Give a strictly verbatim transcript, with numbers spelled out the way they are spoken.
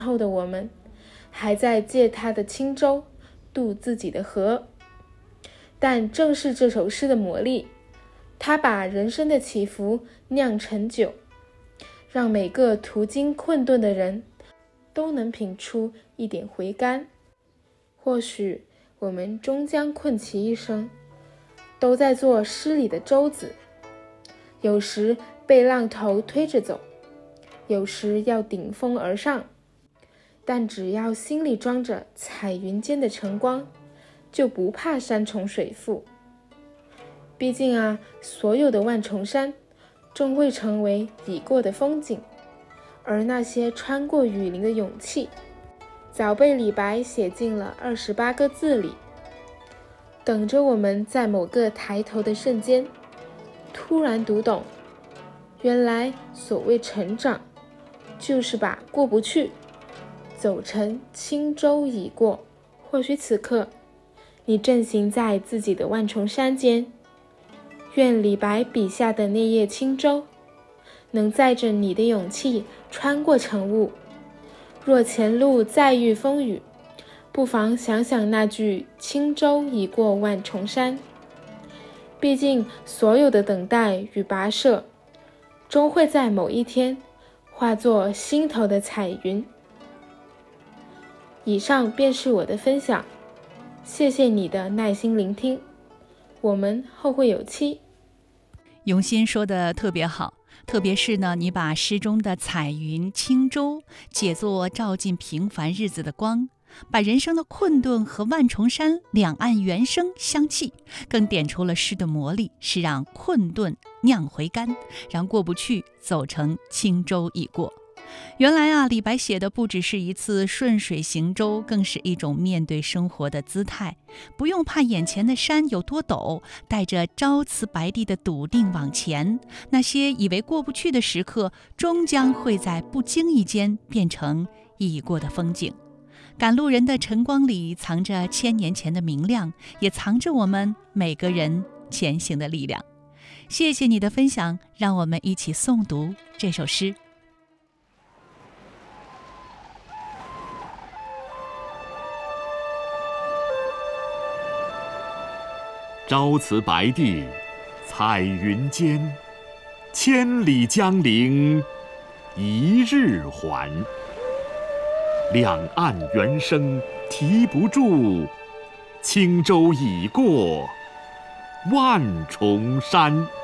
后的我们还在借他的轻舟渡自己的河。但正是这首诗的魔力，它把人生的起伏酿成酒，让每个途经困顿的人都能品出一点回甘。或许我们终将困其一生，都在做诗里的舟子，有时被浪头推着走，有时要顶风而上，但只要心里装着彩云间的晨光，就不怕山重水复。毕竟啊，所有的万重山终会成为已过的风景，而那些穿过雨林的勇气，早被李白写进了二十八个字里，等着我们在某个抬头的瞬间，突然读懂，原来所谓成长，就是把过不去走成轻舟已过。或许此刻你正行在自己的万重山间，愿李白笔下的那叶轻舟能载着你的勇气穿过晨雾。若前路再遇风雨，不妨想想那句轻舟已过万重山。毕竟所有的等待与跋涉，终会在某一天化作心头的彩云。以上便是我的分享，谢谢你的耐心聆听，我们后会有期。 永新说的特别好，特别是呢，你把诗中的彩云轻舟解作照进平凡日子的光，把人生的困顿和万重山两岸原声相契，更点出了诗的魔力，是让困顿酿回甘，让过不去走成轻舟已过。原来啊，李白写的不只是一次顺水行舟，更是一种面对生活的姿态，不用怕眼前的山有多陡，带着朝辞白帝的笃定往前，那些以为过不去的时刻，终将会在不经意间变成已过的风景。赶路人的晨光里藏着千年前的明亮，也藏着我们每个人前行的力量。谢谢你的分享，让我们一起诵读这首诗。 朝辞白帝彩云间，千里江陵一日还。两岸猿声啼不住，轻舟已过万重山。